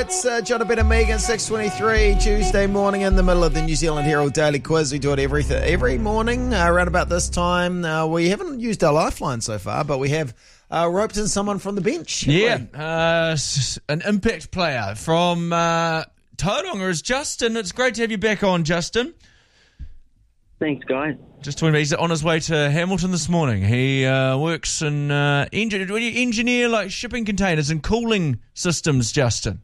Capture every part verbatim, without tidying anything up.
Hits. Uh, John Bennett and Megan, six twenty-three, Tuesday morning in the middle of the New Zealand Herald Daily Quiz. We do it every, th- every morning uh, around about this time. Uh, we haven't used our lifeline so far, but we have uh, roped in someone from the bench. Yeah, uh, an impact player from uh, Tauranga is Justin. It's great to have you back on, Justin. Thanks, guys. Just told me he's on his way to Hamilton this morning. He uh, works in uh, engin- do you engineer like shipping containers and cooling systems, Justin?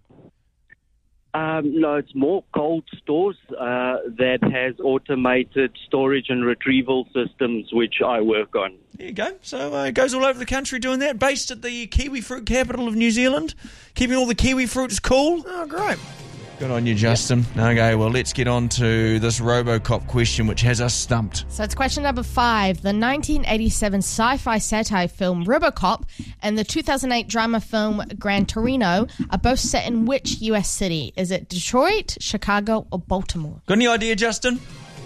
Um, no, it's more cold stores uh, that has automated storage and retrieval systems, which I work on. There you go. So uh, he goes all over the country doing that. Based at the kiwi fruit capital of New Zealand, keeping all the kiwi fruits cool. Oh, great. Good on you, Justin. Yep. Okay, well, let's get on to this RoboCop question, which has us stumped. So it's question number five. The nineteen eighty-seven sci-fi satire film RoboCop and the two thousand eight drama film Gran Torino are both set in which U S city? Is it Detroit, Chicago, or Baltimore? Got any idea, Justin?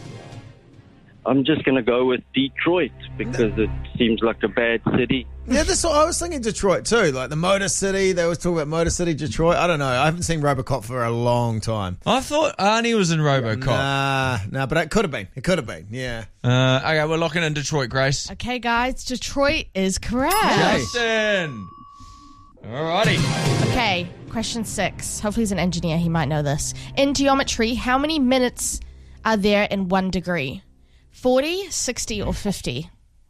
I'm just going to go with Detroit because it seems like a bad city. Yeah, that's what I was thinking. Detroit too, like the Motor City. They always talk about Motor City, Detroit. I don't know. I haven't seen RoboCop for a long time. I thought Arnie was in RoboCop. Nah, nah, but it could have been. It could have been. Yeah. Uh, okay, we're locking in Detroit, Grace. Okay, guys, Detroit is correct. Justin. Alrighty. Okay, question six. Hopefully he's an engineer. He might know this. In geometry, how many minutes are there in one degree? forty, sixty, or fifty?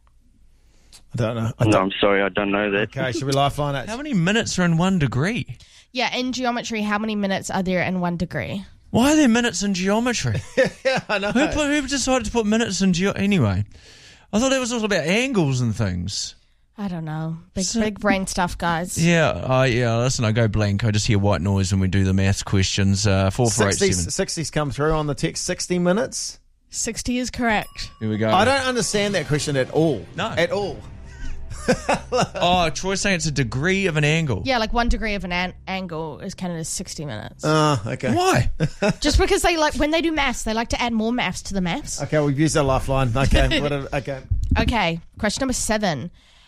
I don't know. I don't. No, I'm sorry, I don't know that. Okay, should we lifeline it? How many minutes are in one degree? Yeah, in geometry, how many minutes are there in one degree? Why are there minutes in geometry? Yeah, I know. Who, put, who decided to put minutes in geo... Anyway, I thought it was all about angles and things. I don't know. Big, So- big brain stuff, guys. Yeah, uh, yeah. Listen, I go blank. I just hear white noise when we do the maths questions. Uh, four four eight seven. sixties, sixties come through on the text. sixty minutes. sixty is correct. Here we go. I don't understand that question at all. No. At all. Oh, Troy's saying it's a degree of an angle. Yeah, like one degree of an, an angle is counted as sixty minutes. Oh, okay. Why? Just because they like, when they do maths, they like to add more maths to the maths. Okay, we've used our lifeline. Okay, whatever. Okay. Okay, question number seven.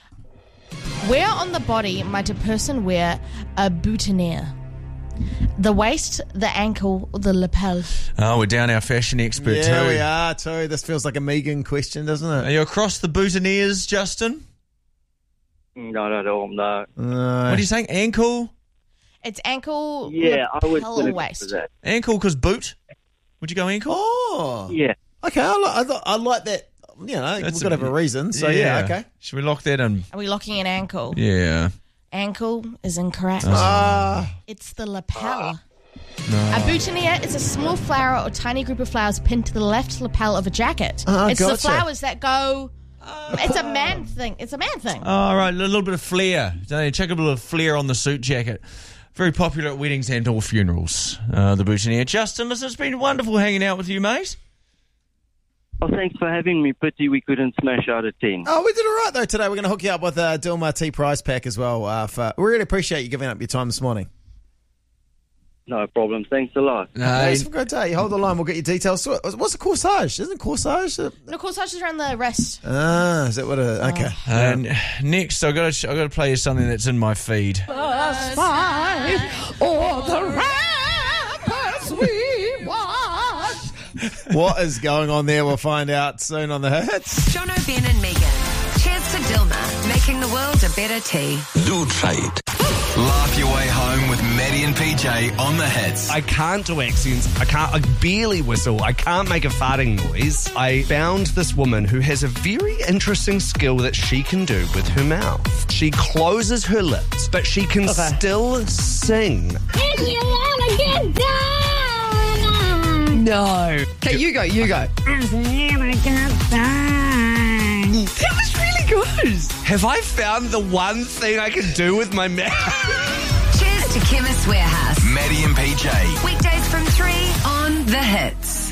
Where on the body might a person wear a boutonniere? The waist, the ankle, or the lapel? Oh, we're down our fashion expert Yeah, too. we are too. This feels like a Megan question, doesn't Are it? you across the boutonnieres, Justin? No, not at all, no. No. What are you saying? Ankle? It's ankle, Yeah, I would lapel, put or it for waist. that. Ankle because boot? Would you go ankle? Oh. Yeah. Okay, I, li- I, th- I like that. You know, That's we've got to have a- a reason. So, yeah, okay. Should we lock that in? Are we locking in ankle? Yeah. Ankle is incorrect. Ah. It's the lapel. A boutonniere is a small flower or tiny group of flowers pinned to the left lapel of a jacket. Oh, it's the gotcha. flowers that go... It's a man thing. It's a man thing. All right, a little bit of flair. Don't you? Check a little of flair on the suit jacket. Very popular at weddings and all funerals, uh, the boutonniere. Justin, listen, it's been wonderful hanging out with you, mate. Well, thanks for having me. Pity we couldn't smash out a ten. Oh, we did all right, though, today. We're going to hook you up with a Dilmar Tea prize pack as well. Uh, for, we really appreciate you giving up your time this morning. No problem. Thanks a lot. No, Hey, have a good day. Hold the line. We'll get your details. So, what's a corsage? Isn't corsage? A... No, corsage is around the wrist. Ah, is that what a... Okay. and next, I've got to, I've got to play you something that's in my feed. Spy or the rappers we watch. What is going on there? We'll find out soon on the hits. John O'Brien and Megan. Cheers to Dilma, making the world a better tea. Do trade. Laugh your way home with Maddie and P J on the hits. I can't do accents. I can't, I barely whistle. I can't make a farting noise. I found this woman who has a very interesting skill that she can do with her mouth. She closes her lips, but she can still sing. If you wanna get down, No. Okay, you go, you go. I'm gonna get down. That was really good. Have I found the one thing I can do with my mouth? Cheers to Chemist Warehouse. Maddie and P J. Weekdays from three on The Hits.